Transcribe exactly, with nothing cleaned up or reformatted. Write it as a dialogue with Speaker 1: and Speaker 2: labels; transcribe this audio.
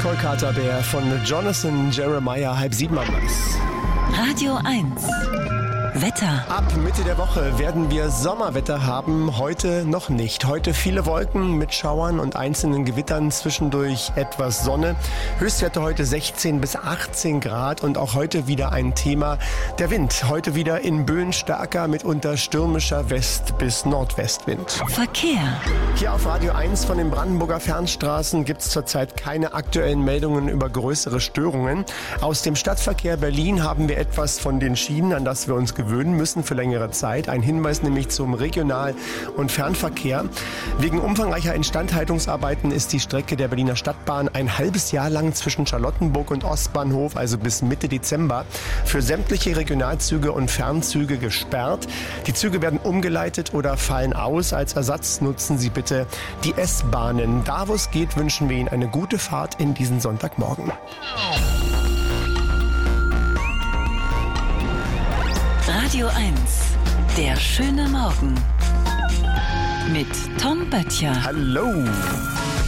Speaker 1: Kolkata-Bär von Jonathan Jeremiah, halb sieben am was.
Speaker 2: Radio eins. Wetter.
Speaker 1: Ab Mitte der Woche werden wir Sommerwetter haben, heute noch nicht. Heute viele Wolken mit Schauern und einzelnen Gewittern, zwischendurch etwas Sonne. Höchstwerte heute sechzehn bis achtzehn Grad und auch heute wieder ein Thema, der Wind. Heute wieder in Böen stärker, mitunter stürmischer West- bis Nordwestwind.
Speaker 2: Verkehr.
Speaker 1: Hier auf Radio eins von den Brandenburger Fernstraßen gibt es zurzeit keine aktuellen Meldungen über größere Störungen. Aus dem Stadtverkehr Berlin haben wir etwas von den Schienen, an das wir uns gewöhnen müssen für längere Zeit. Ein Hinweis nämlich zum Regional- und Fernverkehr. Wegen umfangreicher Instandhaltungsarbeiten ist die Strecke der Berliner Stadtbahn ein halbes Jahr lang zwischen Charlottenburg und Ostbahnhof, also bis Mitte Dezember, für sämtliche Regionalzüge und Fernzüge gesperrt. Die Züge werden umgeleitet oder fallen aus. Als Ersatz nutzen Sie bitte die S-Bahnen. Da, wo es geht, wünschen wir Ihnen eine gute Fahrt in diesen Sonntagmorgen.
Speaker 2: Radio eins. Der schöne Morgen. Mit Tom Böttcher.
Speaker 1: Hallo.